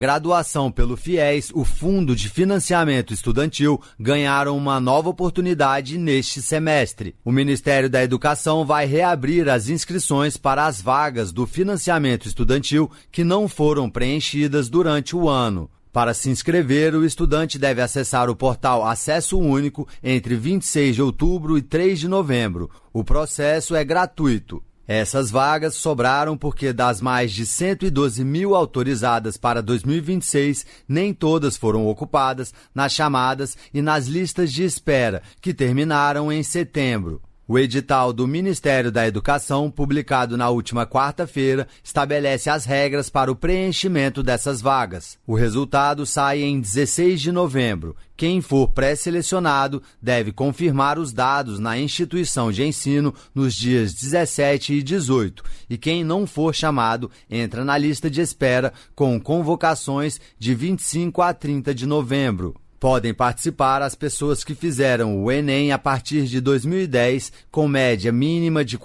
Graduação pelo FIES, o Fundo de Financiamento Estudantil, ganharam uma nova oportunidade neste semestre. O Ministério da Educação vai reabrir as inscrições para as vagas do financiamento estudantil que não foram preenchidas durante o ano. Para se inscrever, o estudante deve acessar o portal Acesso Único entre 26 de outubro e 3 de novembro. O processo é gratuito. Essas vagas sobraram porque das mais de 112 mil autorizadas para 2026, nem todas foram ocupadas nas chamadas e nas listas de espera, que terminaram em setembro. O edital do Ministério da Educação, publicado na última quarta-feira, estabelece as regras para o preenchimento dessas vagas. O resultado sai em 16 de novembro. Quem for pré-selecionado deve confirmar os dados na instituição de ensino nos dias 17 e 18, e quem não for chamado entra na lista de espera com convocações de 25 a 30 de novembro. Podem participar as pessoas que fizeram o Enem a partir de 2010, com média mínima de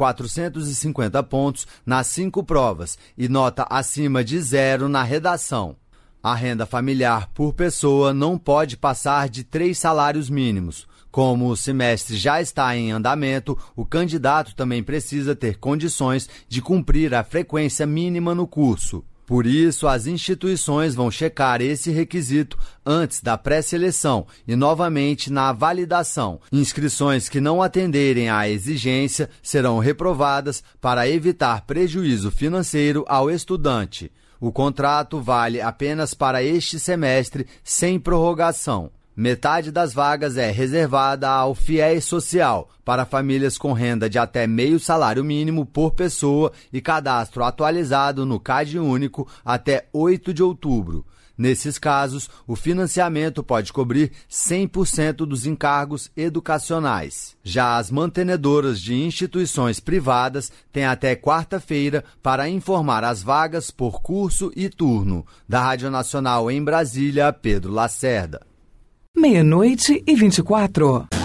450 pontos nas 5 provas e nota acima de 0 na redação. A renda familiar por pessoa não pode passar de 3 salários mínimos. Como o semestre já está em andamento, o candidato também precisa ter condições de cumprir a frequência mínima no curso. Por isso, as instituições vão checar esse requisito antes da pré-seleção e novamente na validação. Inscrições que não atenderem à exigência serão reprovadas para evitar prejuízo financeiro ao estudante. O contrato vale apenas para este semestre, sem prorrogação. Metade das vagas é reservada ao FIES Social, para famílias com renda de até meio salário mínimo por pessoa e cadastro atualizado no CAD Único até 8 de outubro. Nesses casos, o financiamento pode cobrir 100% dos encargos educacionais. Já as mantenedoras de instituições privadas têm até quarta-feira para informar as vagas por curso e turno. Da Rádio Nacional em Brasília, Pedro Lacerda. 00:24.